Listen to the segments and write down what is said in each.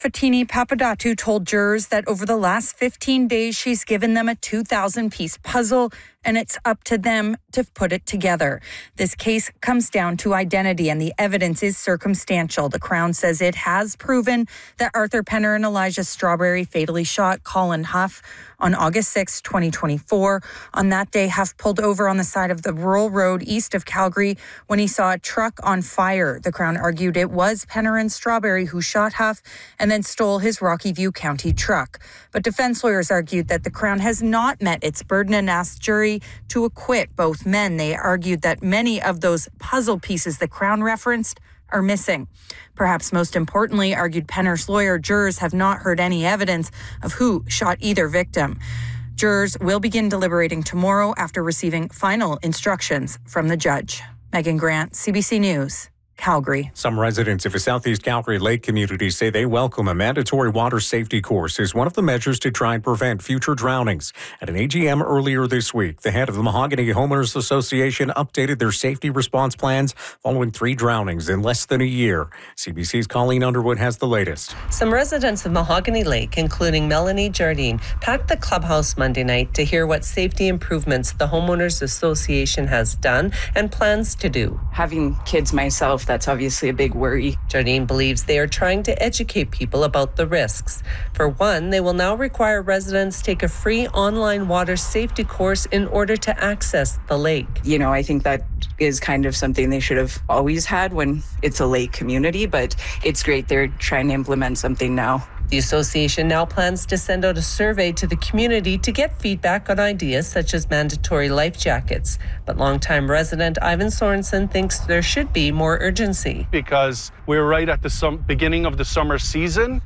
Fatini Papadatu told jurors that over the last 15 days, she's given them a 2,000-piece puzzle, and it's up to them to put it together. This case comes down to identity, and the evidence is circumstantial. The Crown says it has proven that Arthur Penner and Elijah Strawberry fatally shot Colin Huff on August 6, 2024. On that day, Huff pulled over on the side of the rural road east of Calgary when he saw a truck on fire. The Crown argued it was Penner and Strawberry who shot Huff and then stole his Rocky View County truck. But defense lawyers argued that the Crown has not met its burden and asked jury to acquit both men. They argued that many of those puzzle pieces the Crown referenced are missing. Perhaps most importantly, argued Penner's lawyer, jurors have not heard any evidence of who shot either victim. Jurors will begin deliberating tomorrow after receiving final instructions from the judge. Megan Grant, CBC News, Calgary. Some residents of a southeast Calgary lake community say they welcome a mandatory water safety course as one of the measures to try and prevent future drownings. At an AGM earlier this week, the head of the Mahogany Homeowners Association updated their safety response plans following 3 drownings in less than a year. CBC's Colleen Underwood has the latest. Some residents of Mahogany Lake, including Melanie Jardine, packed the clubhouse Monday night to hear what safety improvements the Homeowners Association has done and plans to do. Having kids myself, that's obviously a big worry. Jardine believes they are trying to educate people about the risks. For one, they will now require residents take a free online water safety course in order to access the lake. You know, I think that is kind of something they should have always had when it's a lake community, but it's great they're trying to implement something now. The association now plans to send out a survey to the community to get feedback on ideas such as mandatory life jackets. But longtime resident Ivan Sorensen thinks there should be more urgency. Because we're right at the beginning of the summer season,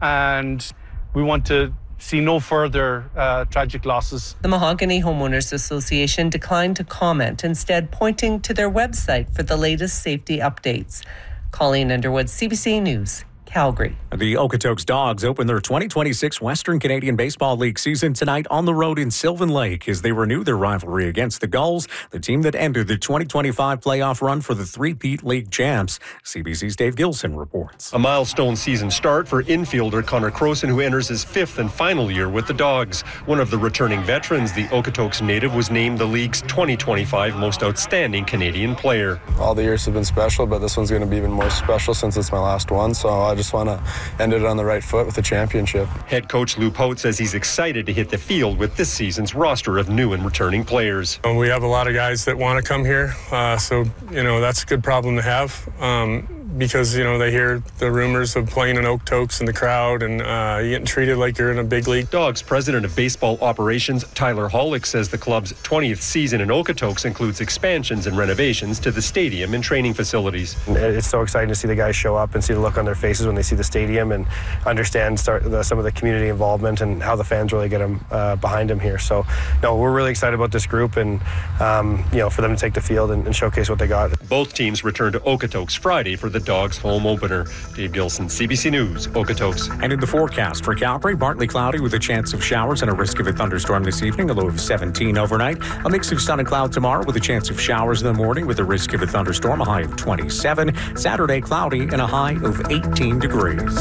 and we want to see no further tragic losses. The Mahogany Homeowners Association declined to comment, instead pointing to their website for the latest safety updates. Colleen Underwood, CBC News, Calgary. The Okotoks Dogs open their 2026 Western Canadian Baseball League season tonight on the road in Sylvan Lake as they renew their rivalry against the Gulls, the team that ended the 2025 playoff run for the three-peat league champs. CBC's Dave Gilson reports. A milestone season start for infielder Connor Croson, who enters his 5th and final year with the Dogs. One of the returning veterans, the Okotoks native, was named the league's 2025 most outstanding Canadian player. All the years have been special, but this one's going to be even more special since it's my last one, so I just want to end it on the right foot with a championship. Head coach Lou Pote says he's excited to hit the field with this season's roster of new and returning players. We have a lot of guys that want to come here, so that's a good problem to have. Because, they hear the rumors of playing in Okotoks and the crowd and you getting treated like you're in a big league. Dogs president of baseball operations, Tyler Hollick, says the club's 20th season in Okotoks includes expansions and renovations to the stadium and training facilities. It's so exciting to see the guys show up and see the look on their faces when they see the stadium and understand some of the community involvement and how the fans really get them behind them here. So, we're really excited about this group and, for them to take the field and showcase what they got. Both teams return to Okotoks Friday for the Dogs home opener. Dave Gilson, CBC News, Okotoks. And in the forecast for Calgary, partly cloudy with a chance of showers and a risk of a thunderstorm this evening, a low of 17 overnight. A mix of sun and cloud tomorrow with a chance of showers in the morning with a risk of a thunderstorm, a high of 27. Saturday, cloudy and a high of 18 degrees.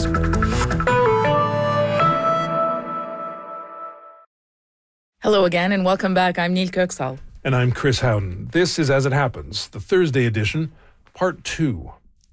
Hello again and welcome back. I'm Neil Kirksall. And I'm Chris Howden. This is As It Happens, the Thursday edition, Part 2.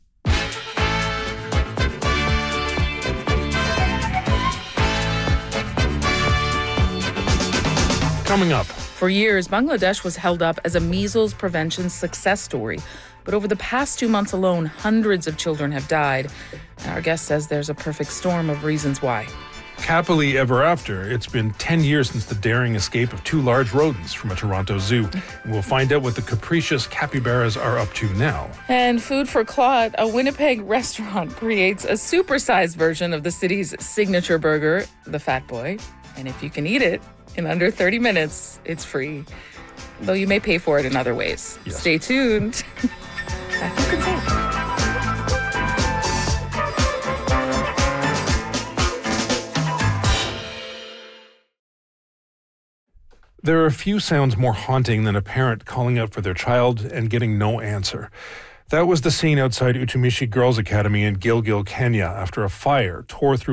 Coming up. For years, Bangladesh was held up as a measles prevention success story. But over the past 2 months alone, hundreds of children have died. And our guest says there's a perfect storm of reasons why. Happily ever after, it's been 10 years since the daring escape of 2 large rodents from a Toronto zoo. We'll find out what the capricious capybaras are up to now. And food for Claude, a Winnipeg restaurant creates a supersized version of the city's signature burger, the Fat Boy. And if you can eat it in under 30 minutes, it's free. Though you may pay for it in other ways. Yes. Stay tuned. Back to Consent. There are few sounds more haunting than a parent calling out for their child and getting no answer. That was the scene outside Utumishi Girls Academy in Gilgil, Kenya, after a fire tore through